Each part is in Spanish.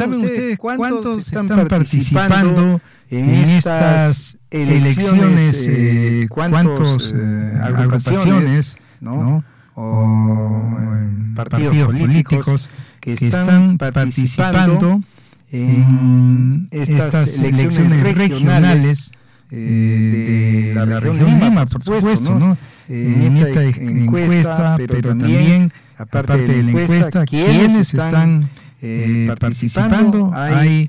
¿saben ustedes cuántos están participando en estas elecciones? ¿Cuántas agrupaciones, ¿no? o partidos políticos que están participando en estas elecciones regionales de la región de Lima, por supuesto, ¿no? En esta encuesta, pero también, aparte de la encuesta, quienes están participando, hay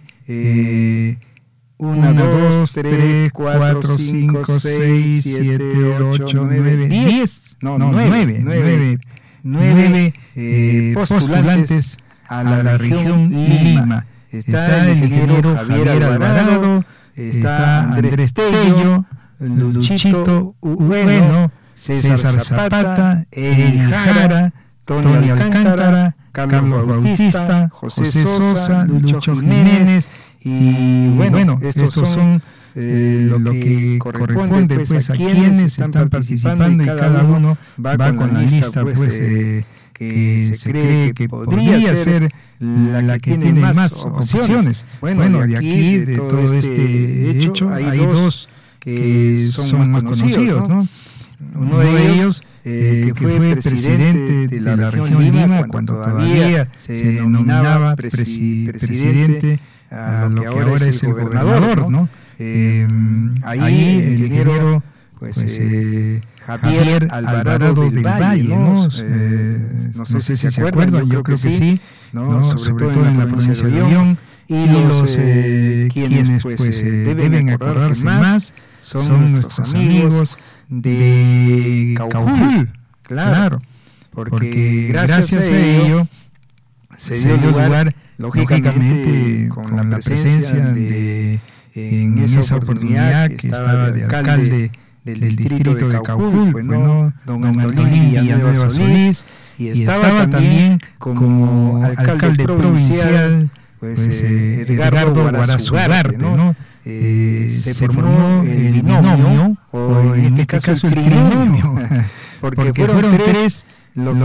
1, 2, 3, 4, 5, 6, 7, 8, 9, 10, no, 9 postulantes a la región Lima. Está el ingeniero Javier Alvarado, está Andrés Tello, Luchito Bueno, César Zapata, Edith Jara, Tony Alcántara, Carlos Bautista, José Sosa, Lucho Jiménez, y bueno, estos son lo que corresponde pues a quienes están participando, y cada uno va con la lista pues que se cree que podría ser la que tiene más opciones. Bueno, de aquí, de todo este hecho, hay dos que son más conocidos, ¿no? Uno de ellos, que fue presidente de la región Lima cuando todavía se denominaba presidente a lo que ahora es el gobernador, ¿no? Ahí el ingeniero Javier Alvarado del Valle, ¿no? No sé si se acuerdan, yo creo que sí, ¿no? Sobre todo en la provincia de León, y los quienes pues deben acordarse más son nuestros amigos de Caujul, claro, porque gracias a ello se dio lugar, lógicamente, con la presencia de, en esa oportunidad, que estaba de alcalde del distrito de Caujul, bueno, don Antolín Villanueva Solís, y estaba también como alcalde provincial pues Edgardo Guarazu Ugarte, ¿no? Se formó el binomio, o en este caso el trinomio, porque fueron tres lo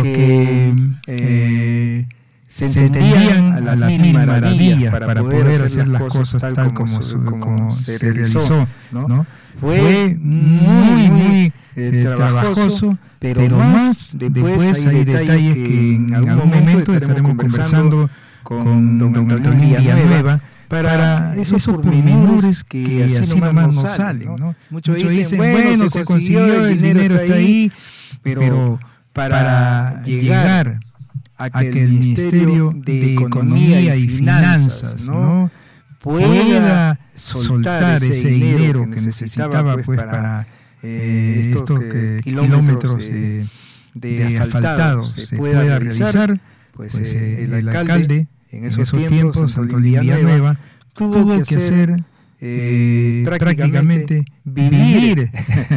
que se entendían a las mil maravillas para poder hacer las cosas tal como se realizó, ¿no? Fue muy trabajoso, pero más después hay detalles que en algún momento estaremos conversando con don Antolín Villanueva para esos pormenores que así nomás no salen, ¿no? Muchos dicen, bueno, se consiguió, el dinero está ahí, pero para llegar a que el Ministerio de Economía y Finanzas, ¿no?, pueda soltar ese dinero que necesitaba pues para estos kilómetros de asfaltado se pueda realizar, pues el alcalde en esos tiempos, Antolín Villanueva, tuvo que hacer prácticamente vivir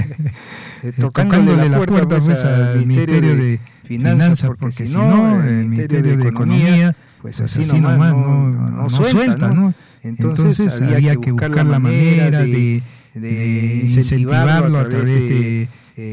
tocándole la puerta pues al Ministerio de Finanzas, porque si no, el Ministerio de Economía pues así nomás no suelta, ¿no? Entonces había que buscar la manera de incentivarlo a través de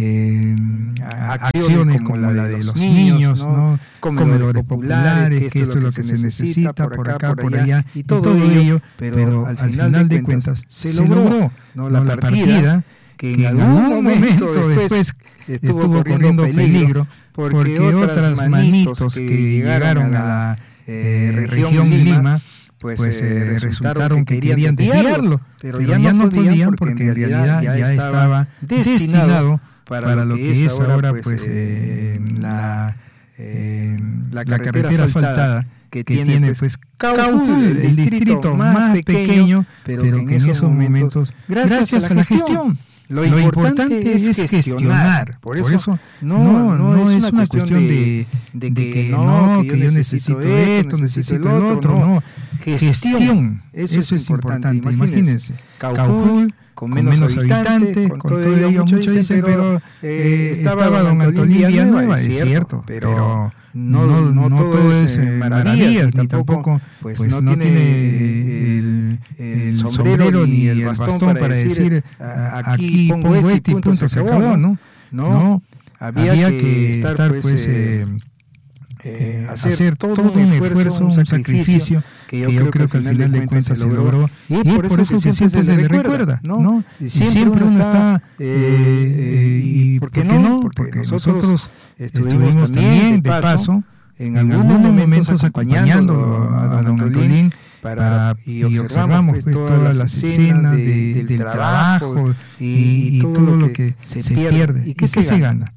acciones como la de los niños, ¿no? Comedores populares, que esto es lo que se necesita por acá, por allá, y todo ello, pero al final de cuentas se logró, ¿no?, la partida que en algún momento después estuvo corriendo peligro, porque otras manitos que llegaron a la región Lima pues resultaron que querían desviarlo, pero ya no podían, porque en realidad ya estaba destinado para lo que es ahora pues la carretera asfaltada que tiene pues Caujul, el distrito más pequeño, pero que en esos momentos, gracias a la gestión, lo importante es gestionar. Por eso no es una cuestión de que yo necesito esto, necesito el otro, no. Gestión, eso es importante. Imagínense, Caujul con menos habitantes, con todo ello, muchos dicen, pero estaba don Antolín Villanueva, es cierto, pero no todo es maravillas, ni tampoco pues no tiene el sombrero ni el bastón para decir aquí pongo esto y punto, se acabó, ¿no? Había que estar pues hacer todo un esfuerzo, un sacrificio que yo creo que al final de cuentas se logró, y por eso que siempre se le recuerda, ¿no? Y siempre uno está, ¿y por qué no? Porque nosotros estuvimos también de paso en algunos momentos acompañando a don Antolín y observamos pues, todas las escenas del trabajo y todo lo que se pierde. ¿Y qué se gana?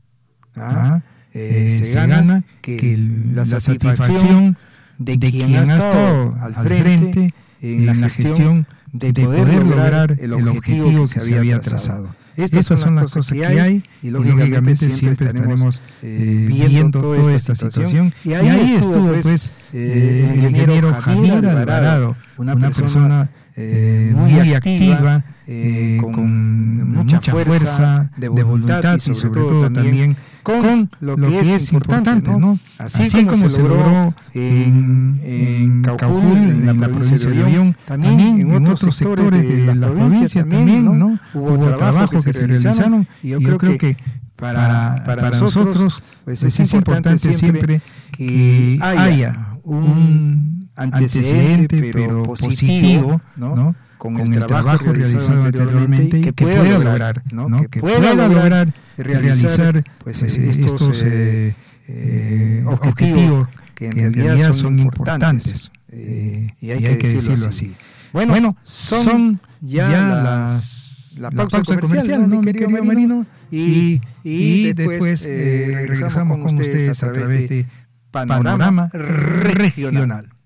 Se gana que la satisfacción de quien ha estado al frente en la gestión de poder lograr el objetivo que se había trazado. Estas son las cosas que hay y lógicamente siempre estaremos viendo toda esta situación. Y ahí estuvo pues el ingeniero Javier Alvarado, una persona muy activa, con mucha fuerza de voluntad y sobre todo también con lo que es importante, ¿no? Así como se logró en Caucul, en la provincia de Ollón, también en otros sectores de la provincia también, ¿no? Hubo trabajos que se realizaron y yo creo que para nosotros pues es importante siempre que haya un antecedente pero positivo, ¿no? Con el trabajo realizado anteriormente y que pueda lograr, ¿no? Que pueda lograr realizar pues, estos objetivos que en realidad son importantes y hay que decirlo así. Bueno, son ya la pausa comercial, ¿no, mi querido Marino? Y después regresamos con ustedes a través de Panorama Regional.